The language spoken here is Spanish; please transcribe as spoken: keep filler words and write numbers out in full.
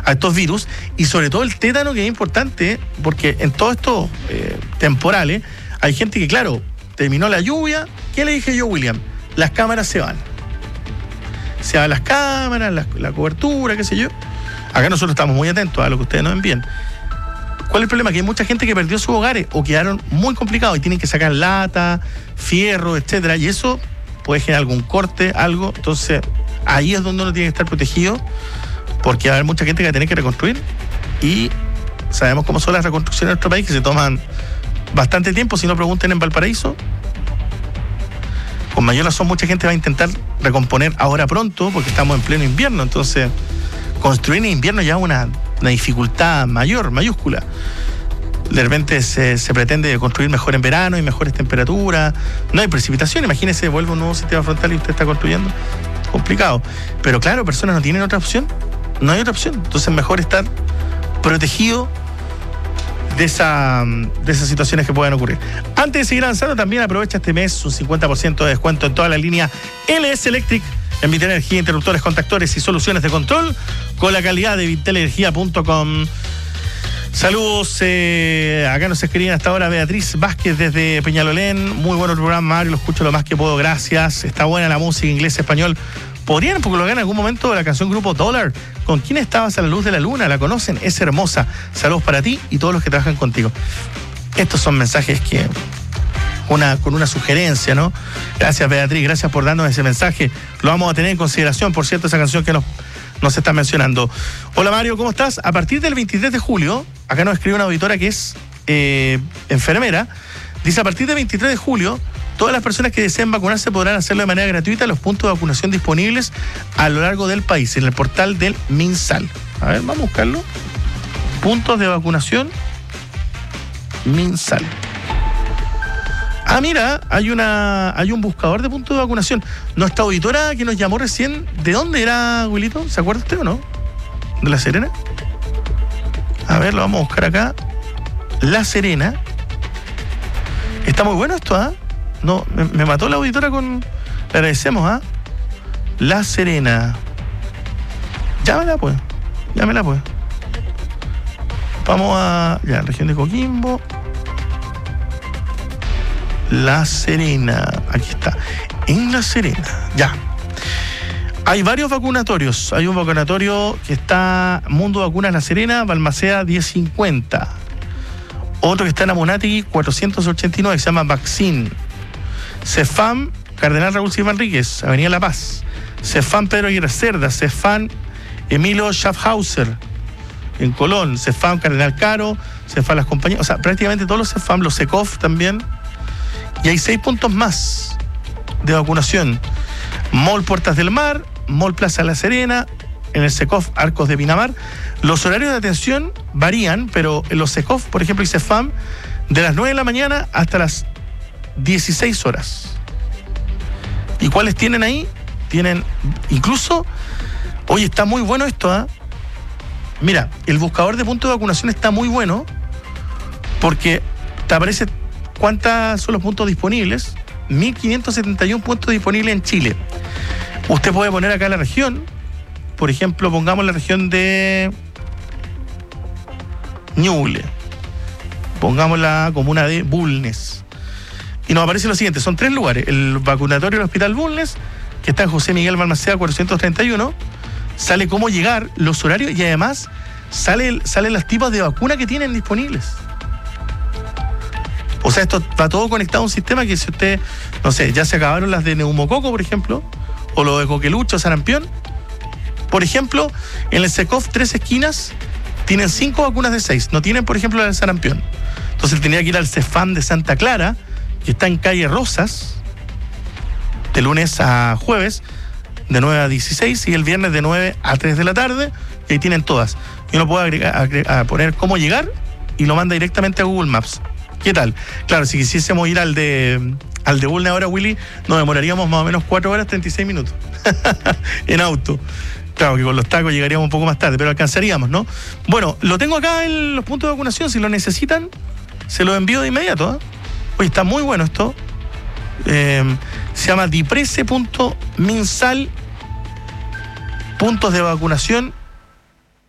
a estos virus, y sobre todo el tétano, que es importante, porque en todos estos eh, temporales hay gente que, claro, terminó la lluvia. ¿Qué le dije yo, William? Las cámaras se van. Se van las cámaras, la, la cobertura, qué sé yo. Acá nosotros estamos muy atentos a lo que ustedes nos envían. ¿Cuál es el problema? Que hay mucha gente que perdió sus hogares o quedaron muy complicados y tienen que sacar lata, fierro, etcétera, y eso puede generar algún corte, algo. Entonces, ahí es donde uno tiene que estar protegido, porque va a haber mucha gente que va a tener que reconstruir, y sabemos cómo son las reconstrucciones en nuestro país, que se toman bastante tiempo. Si no, pregunten en Valparaíso. Con mayor razón, mucha gente va a intentar recomponer ahora pronto, porque estamos en pleno invierno. Entonces, construir en invierno ya es una, una dificultad mayor, mayúscula. De repente se, se pretende construir mejor en verano y mejores temperaturas. No hay precipitación. Imagínese, vuelve un nuevo sistema frontal y usted está construyendo. Complicado. Pero claro, personas no tienen otra opción. No hay otra opción. Entonces, mejor estar protegido de, esa, de esas situaciones que puedan ocurrir. Antes de seguir avanzando, también aprovecha este mes un cincuenta por ciento de descuento en toda la línea L S Electric en Vitel Energía, interruptores, contactores y soluciones de control con la calidad de vitel energía punto com. Saludos, eh, acá nos escriben hasta ahora Beatriz Vázquez desde Peñalolén. Muy bueno el programa, Mario, lo escucho lo más que puedo, gracias. Está buena la música, inglés, español. Podrían, porque lo hagan en algún momento, la canción Grupo Dollar. ¿Con quién estabas a la luz de la luna? ¿La conocen? Es hermosa. Saludos para ti y todos los que trabajan contigo. Estos son mensajes que... Una, con una sugerencia, ¿no? Gracias, Beatriz, gracias por darnos ese mensaje. Lo vamos a tener en consideración, por cierto, esa canción que nos, nos está mencionando. Hola, Mario, ¿cómo estás? A partir del veintitrés de julio, acá nos escribe una auditora que es eh, enfermera. Dice, a partir del veintitrés de julio, todas las personas que deseen vacunarse podrán hacerlo de manera gratuita en los puntos de vacunación disponibles a lo largo del país, en el portal del MinSal. A ver, vamos a buscarlo. Puntos de vacunación MinSal. Ah, mira, hay una hay un buscador de puntos de vacunación. Nuestra auditora que nos llamó recién, ¿de dónde era, Wilito? ¿Se acuerda usted o no? ¿De La Serena? A ver, lo vamos a buscar acá. La Serena. Está muy bueno esto, ¿ah? ¿eh? No, me, me mató la auditora con... Le agradecemos, ¿ah? ¿eh? La Serena. Llámela, pues. Llámela, pues. Vamos a... Ya, región de Coquimbo. La Serena, aquí está, en La Serena, ya. Hay varios vacunatorios. Hay un vacunatorio que está Mundo Vacunas La Serena, Balmaceda diez cincuenta. Otro que está en Amunátegui cuatrocientos ochenta y nueve, que se llama Vaccine. Cefam, Cardenal Raúl Silva Enríquez, Avenida La Paz. Cefam Pedro Aguirre Cerda. Cefam Emilio Schaffhauser, en Colón. Cefam Cardenal Caro. Cefam Las Compañías. O sea, prácticamente todos los Cefam, los Secov también. Y hay seis puntos más de vacunación. Mall Puertas del Mar, Mall Plaza La Serena, en el Secov Arcos de Pinamar. Los horarios de atención varían, pero en los Secov, por ejemplo, y Cefam, de las nueve de la mañana hasta las dieciséis horas. ¿Y cuáles tienen ahí? Tienen, incluso, oye, está muy bueno esto, ¿ah? ¿eh? Mira, el buscador de puntos de vacunación está muy bueno porque te aparece... ¿Cuántos son los puntos disponibles? mil quinientos setenta y uno puntos disponibles en Chile. Usted puede poner acá la región. Por ejemplo, pongamos la región de Ñuble. Pongamos la comuna de Bulnes. Y nos aparece lo siguiente. Son tres lugares. El vacunatorio del Hospital Bulnes, que está en José Miguel Balmaceda cuatrocientos treinta y uno. Sale cómo llegar, los horarios y además sale, salen los tipos de vacuna que tienen disponibles. O sea, esto va todo conectado a un sistema que si usted, no sé, ya se acabaron las de neumococo, por ejemplo, o lo de coquelucho, sarampión. Por ejemplo, en el Secov Tres Esquinas tienen cinco vacunas de seis. No tienen, por ejemplo, la del sarampión. Entonces tendría que ir al Cefam de Santa Clara, que está en calle Rosas, de lunes a jueves, de nueve a dieciséis, y el viernes de nueve a tres de la tarde, y ahí tienen todas. Y uno puede agregar, agregar, a poner cómo llegar y lo manda directamente a Google Maps. ¿Qué tal? Claro, si quisiésemos ir al de al de Bulnes ahora, Willy, nos demoraríamos más o menos cuatro horas treinta y seis minutos en auto. Claro que con los tacos llegaríamos un poco más tarde, pero alcanzaríamos, ¿no? Bueno, lo tengo acá en los puntos de vacunación. Si lo necesitan, se lo envío de inmediato, ¿eh? Oye, está muy bueno esto. Eh, se llama diprese punto minsal puntos de vacunación